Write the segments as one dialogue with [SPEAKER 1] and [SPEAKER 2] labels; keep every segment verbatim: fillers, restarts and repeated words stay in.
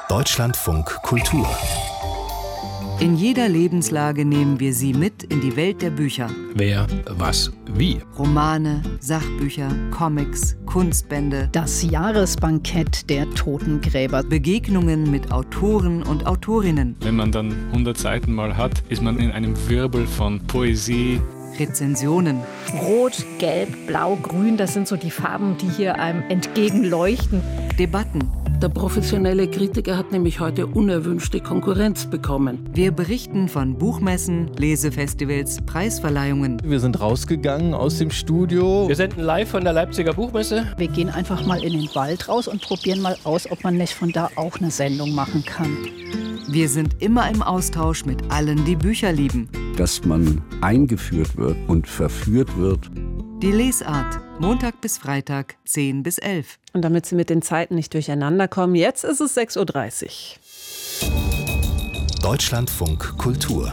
[SPEAKER 1] Deutschlandfunk Kultur.
[SPEAKER 2] In jeder Lebenslage nehmen wir sie mit in die Welt der Bücher.
[SPEAKER 3] Wer, was, wie.
[SPEAKER 2] Romane, Sachbücher, Comics, Kunstbände.
[SPEAKER 4] Das Jahresbankett der Totengräber.
[SPEAKER 2] Begegnungen mit Autoren und Autorinnen.
[SPEAKER 5] Wenn man dann hundert Seiten mal hat, ist man in einem Wirbel von Poesie.
[SPEAKER 2] Rezensionen.
[SPEAKER 6] Rot, Gelb, Blau, Grün, das sind so die Farben, die hier einem entgegenleuchten.
[SPEAKER 2] Debatten.
[SPEAKER 7] Der professionelle Kritiker hat nämlich heute unerwünschte Konkurrenz bekommen.
[SPEAKER 2] Wir berichten von Buchmessen, Lesefestivals, Preisverleihungen.
[SPEAKER 8] Wir sind rausgegangen aus dem Studio.
[SPEAKER 3] Wir senden live von der Leipziger Buchmesse.
[SPEAKER 4] Wir gehen einfach mal in den Wald raus und probieren mal aus, ob man nicht von da auch eine Sendung machen kann.
[SPEAKER 2] Wir sind immer im Austausch mit allen, die Bücher lieben.
[SPEAKER 9] Dass man eingeführt wird und verführt wird.
[SPEAKER 2] Die Lesart, Montag bis Freitag, zehn bis elf.
[SPEAKER 10] Und damit Sie mit den Zeiten nicht durcheinander kommen, jetzt ist es sechs Uhr dreißig.
[SPEAKER 1] Deutschlandfunk Kultur.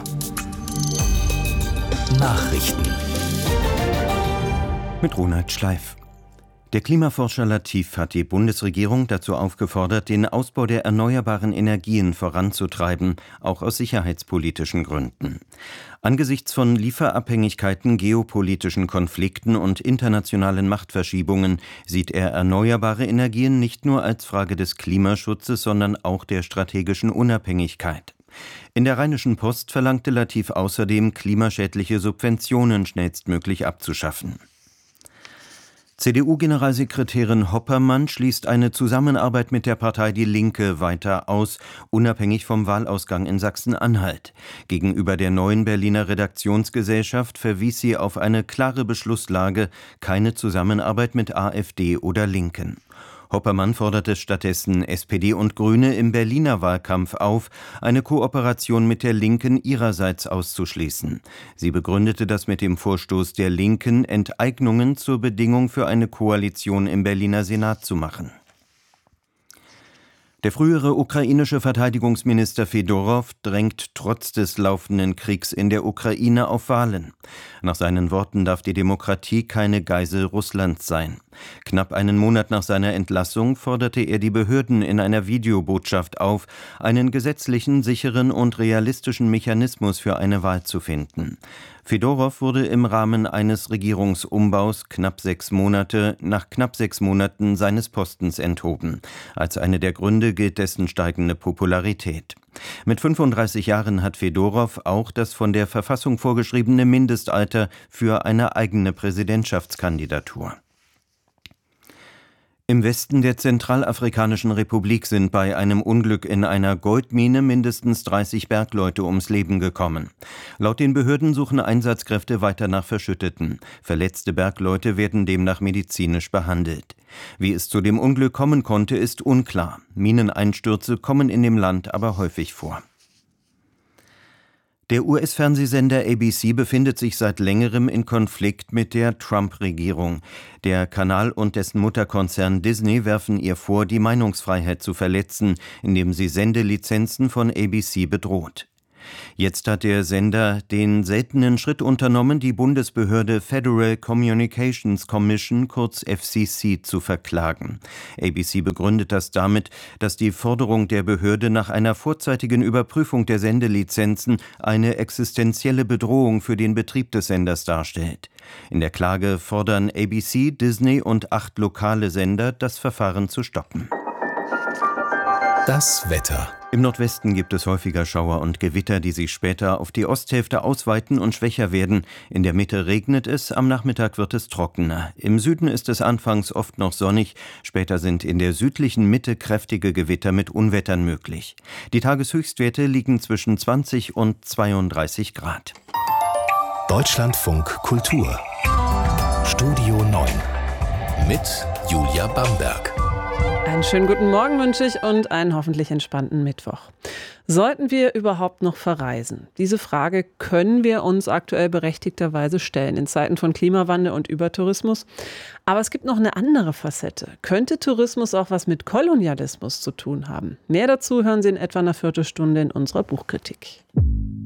[SPEAKER 1] Nachrichten.
[SPEAKER 11] Mit Ronald Schleif. Der Klimaforscher Latif hat die Bundesregierung dazu aufgefordert, den Ausbau der erneuerbaren Energien voranzutreiben, auch aus sicherheitspolitischen Gründen. Angesichts von Lieferabhängigkeiten, geopolitischen Konflikten und internationalen Machtverschiebungen sieht er erneuerbare Energien nicht nur als Frage des Klimaschutzes, sondern auch der strategischen Unabhängigkeit. In der Rheinischen Post verlangte Latif außerdem, klimaschädliche Subventionen schnellstmöglich abzuschaffen. C D U-Generalsekretärin Hoppermann schließt eine Zusammenarbeit mit der Partei Die Linke weiter aus, unabhängig vom Wahlausgang in Sachsen-Anhalt. Gegenüber der neuen Berliner Redaktionsgesellschaft verwies sie auf eine klare Beschlusslage, keine Zusammenarbeit mit AfD oder Linken. Hoppermann forderte stattdessen S P D und Grüne im Berliner Wahlkampf auf, eine Kooperation mit der Linken ihrerseits auszuschließen. Sie begründete das mit dem Vorstoß der Linken, Enteignungen zur Bedingung für eine Koalition im Berliner Senat zu machen. Der frühere ukrainische Verteidigungsminister Fedorow drängt trotz des laufenden Kriegs in der Ukraine auf Wahlen. Nach seinen Worten darf die Demokratie keine Geisel Russlands sein. Knapp einen Monat nach seiner Entlassung forderte er die Behörden in einer Videobotschaft auf, einen gesetzlichen, sicheren und realistischen Mechanismus für eine Wahl zu finden. Fedorow wurde im Rahmen eines Regierungsumbaus knapp sechs Monate nach knapp sechs Monaten seines Postens enthoben. Als eine der Gründe gilt dessen steigende Popularität. Mit fünfunddreißig Jahren hat Fedorow auch das von der Verfassung vorgeschriebene Mindestalter für eine eigene Präsidentschaftskandidatur. Im Westen der Zentralafrikanischen Republik sind bei einem Unglück in einer Goldmine mindestens dreißig Bergleute ums Leben gekommen. Laut den Behörden suchen Einsatzkräfte weiter nach Verschütteten. Verletzte Bergleute werden demnach medizinisch behandelt. Wie es zu dem Unglück kommen konnte, ist unklar. Mineneinstürze kommen in dem Land aber häufig vor. Der U S-Fernsehsender A B C befindet sich seit längerem in Konflikt mit der Trump-Regierung. Der Kanal und dessen Mutterkonzern Disney werfen ihr vor, die Meinungsfreiheit zu verletzen, indem sie Sendelizenzen von A B C bedroht. Jetzt hat der Sender den seltenen Schritt unternommen, die Bundesbehörde Federal Communications Commission, kurz F C C, zu verklagen. A B C begründet das damit, dass die Forderung der Behörde nach einer vorzeitigen Überprüfung der Sendelizenzen eine existenzielle Bedrohung für den Betrieb des Senders darstellt. In der Klage fordern A B C, Disney und acht lokale Sender, das Verfahren zu stoppen.
[SPEAKER 1] Das Wetter.
[SPEAKER 11] Im Nordwesten gibt es häufiger Schauer und Gewitter, die sich später auf die Osthälfte ausweiten und schwächer werden. In der Mitte regnet es, am Nachmittag wird es trockener. Im Süden ist es anfangs oft noch sonnig, später sind in der südlichen Mitte kräftige Gewitter mit Unwettern möglich. Die Tageshöchstwerte liegen zwischen zwanzig und zweiunddreißig Grad.
[SPEAKER 1] Deutschlandfunk Kultur. Studio neun. Mit Julia Bamberg.
[SPEAKER 10] Einen schönen guten Morgen wünsche ich und einen hoffentlich entspannten Mittwoch. Sollten wir überhaupt noch verreisen? Diese Frage können wir uns aktuell berechtigterweise stellen in Zeiten von Klimawandel und Übertourismus. Aber es gibt noch eine andere Facette. Könnte Tourismus auch was mit Kolonialismus zu tun haben? Mehr dazu hören Sie in etwa einer Viertelstunde in unserer Buchkritik.